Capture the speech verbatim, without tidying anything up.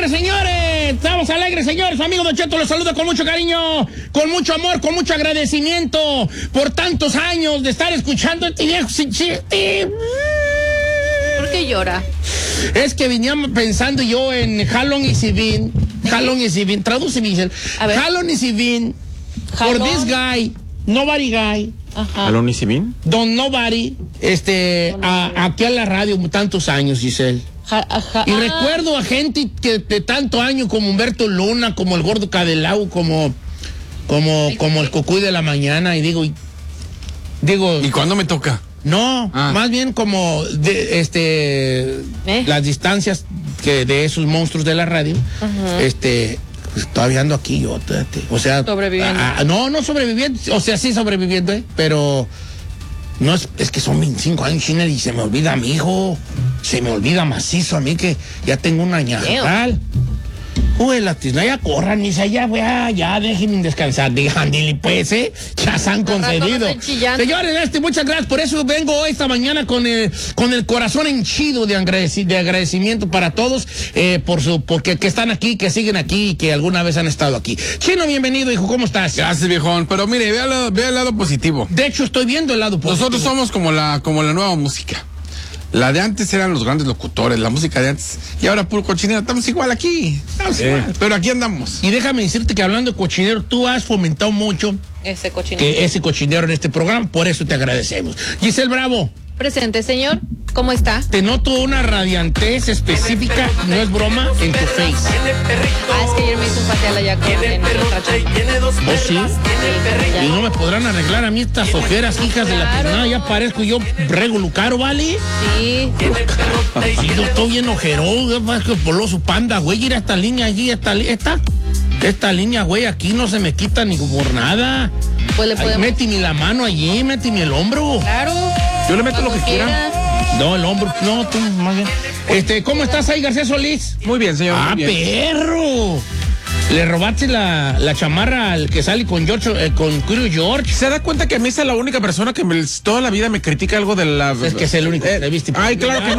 alegres, señores. Estamos alegres, señores. Su amigo Don Cheto los saluda con mucho cariño, con mucho amor, con mucho agradecimiento por tantos años de estar escuchando este viejo sin chiste. ¿Por qué llora? Es que venía pensando yo en How long is it been? How long is it been? Traduce, Michelle. How long is it been? For this guy, nobody guy. Ajá. ¿Aló, Nisibin? Don Nobody, este, a, aquí a la radio tantos años, Giselle. Ja, ajá. Y Ah. recuerdo a gente que de tanto año como Humberto Luna, como el Gordo Cadelau, como, como, como el Cucuy de la Mañana, y digo, y, digo. ¿Y cuándo me toca? No, ah. más bien como de, este, ¿Eh? las distancias que de esos monstruos de la radio, uh-huh. este. Pues todavía ando aquí yo, tete. O sea, sobreviviendo. A, no, no sobreviviendo, o sea, sí sobreviviendo, ¿eh? Pero no es, es que son veinticinco años, China, y se me olvida a mi hijo, se me olvida macizo a mí que ya tengo una ñajal. Uy, la tisna, ya corran, y ya, ya, ya, déjenme descansar, digan, dile pues, ¿eh? Ya se han concedido. Señores, este, muchas gracias, por eso vengo hoy esta mañana con el, con el corazón henchido de, agradeci de agradecimiento para todos, eh, por su, porque que están aquí, que siguen aquí y que alguna vez han estado aquí. Chino, bienvenido, hijo, ¿cómo estás? Gracias, viejón, pero mire, vea el lado, vea el lado positivo. De hecho, estoy viendo el lado positivo. Nosotros somos como la, como la nueva música. La de antes eran los grandes locutores, la música de antes. Y ahora puro cochinero. Estamos igual aquí. Estamos eh. igual. Pero aquí andamos. Y déjame decirte que hablando de cochinero, tú has fomentado mucho ese cochinero. Que ese cochinero en este programa. Por eso te agradecemos. Giselle Bravo. Presente, señor. ¿Cómo está? Te noto una radiantez específica, no es broma, en tu face. Ah, es que ayer me hizo un facial allá con en otra chamba. ¿Oh, sí? Y no me podrán arreglar a mí estas ojeras, hijas de la pisnada. Ya parezco yo Rego Lucaro, ¿vale? Sí. Sí, yo estoy bien ojerón, poloso panda, güey. Mira esta línea allí, esta, esta, esta línea, güey, aquí no se me quita ni por nada. Pues le podemos... Méteme la mano allí, méteme el hombro. Claro. Yo le meto lo que quiera. No, el hombro, no, tú más bien. Este, ¿cómo estás ahí, García Solís? Muy bien, señor. Ah, muy bien. perro. Le robaste la, la chamarra al que sale con George, eh, con Curious George. ¿Se da cuenta que a mí es la única persona que me, toda la vida me critica algo de la... Es que es el único que te viste. Ay, claro que no.